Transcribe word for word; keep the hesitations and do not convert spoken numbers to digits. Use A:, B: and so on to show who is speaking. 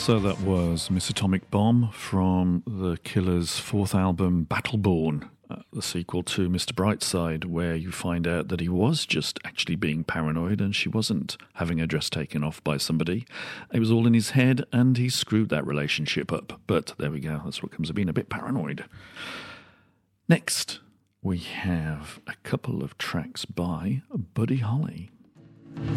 A: So that was Miss Atomic Bomb from The Killer's fourth album, Battleborn, uh, the sequel to Mister Brightside, where you find out that he was just actually being paranoid and she wasn't having her dress taken off by somebody. It was all in his head and he screwed that relationship up. But there we go, that's what comes of being a bit paranoid. Next, we have a couple of tracks by Buddy Holly.